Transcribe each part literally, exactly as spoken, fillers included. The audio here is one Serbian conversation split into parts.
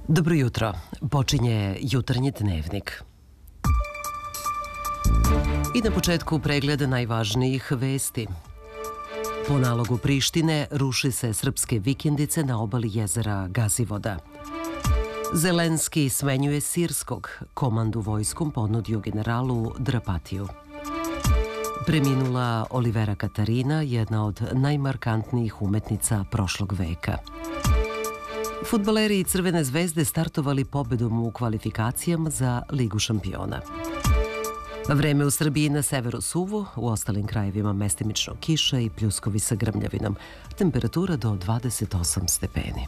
Dobro jutro. Počinje jutarnji dnevnik. I na početku pregleda najvažnijih vesti. Po nalogu Prištine ruši se srpske vikendice na obali jezera Gazivoda. Zelenski smenjuje Sirskog, komandu vojskom ponudio generalu Drapatiju. Preminula Olivera Katarina, jedna od najmarkantnijih umetnica prošlog veka. Fudbaleri Crvene zvezde startovali pobedom u kvalifikacijama za Ligu šampiona. Vreme u Srbiji na severu suvo, u ostalim krajevima mestimično kiša i pljuskovi sa grmljavinom. Temperatura do dvadeset osam stepeni.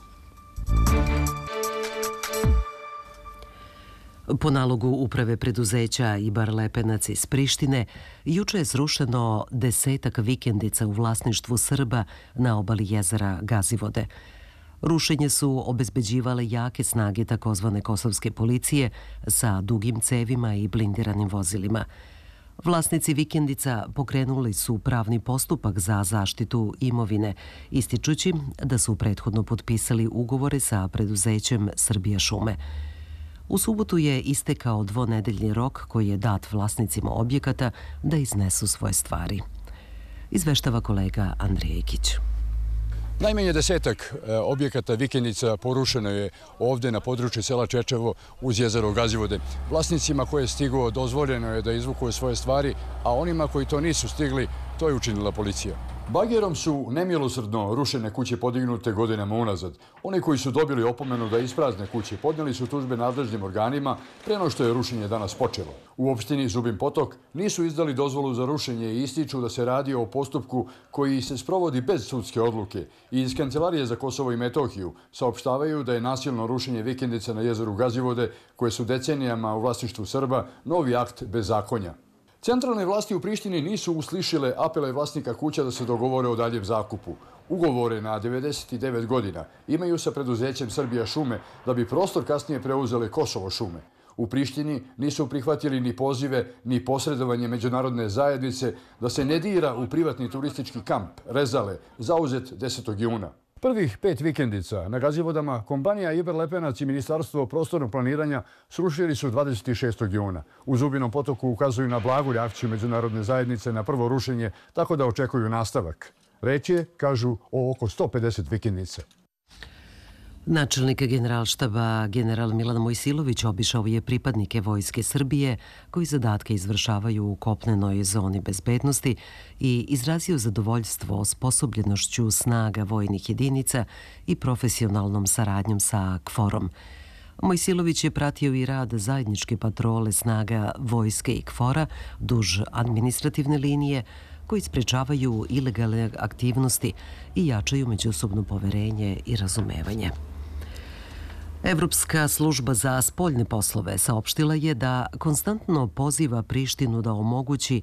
Po nalogu uprave preduzeća Ibar Lepenac iz Prištine, juče je srušeno desetak vikendica u vlasništvu Srba na obali jezera Gazivode. Rušenje su obezbeđivale jake snage takozvane kosovske policije sa dugim cevima i blindiranim vozilima. Vlasnici vikendica pokrenuli su pravni postupak za zaštitu imovine, ističući da su prethodno potpisali ugovore sa preduzećem Srbija šume. U subotu je istekao dvonedeljni rok koji je dat vlasnicima objekata da iznesu svoje stvari. Izveštava kolega Andrija Ikić. Najmanje desetak objekata vikendica porušeno je ovdje na području sela Čečevo uz jezero Gazivode. Vlasnicima koje je stiglo dozvoljeno je da izvuku svoje stvari, a onima koji to nisu stigli, to je učinila policija. Bagerom su nemilosrdno rušene kuće podignute godinama unazad. Oni koji su dobili opomenu da isprazne kuće podnijeli su tužbe nadležnim organima pre no što je rušenje danas počelo. U opštini Zubin Potok nisu izdali dozvolu za rušenje i ističu da se radi o postupku koji se sprovodi bez sudske odluke. I iz Kancelarije za Kosovo i Metohiju saopštavaju da je nasilno rušenje vikendica na jezeru Gazivode, koje su decenijama u vlasništvu Srba, novi akt bezakonja. Centralne vlasti u Prištini nisu uslišile apele vlasnika kuća da se dogovore o daljem zakupu. Ugovore na devedeset devet godina imaju sa preduzećem Srbija šume da bi prostor kasnije preuzele Kosovo šume. U Prištini nisu prihvatili ni pozive ni posredovanje međunarodne zajednice da se ne dira u privatni turistički kamp Rezale, zauzet desetog juna. Prvih pet vikendica na Gazivodama kompanija Ibar Lepenac i Ministarstvo prostornog planiranja srušili su dvadeset šestog juna. U Zubinom Potoku ukazuju na blagu reakciju međunarodne zajednice na prvo rušenje, tako da očekuju nastavak. Reč je, kažu, o oko sto pedeset vikendica. Načelnik generalštaba general Milan Mojsilović obišao je pripadnike Vojske Srbije koji zadatke izvršavaju u kopnenoj zoni bezbednosti i izrazio zadovoljstvo osposobljenošću snaga vojnih jedinica i profesionalnom saradnjom sa KFOR-om. Mojsilović je pratio i rad zajedničke patrole snaga Vojske i KFOR-a duž administrativne linije koji sprečavaju ilegalne aktivnosti i jačaju međusobno poverenje i razumevanje. Evropska služba za spoljne poslove saopštila je da konstantno poziva Prištinu da omogući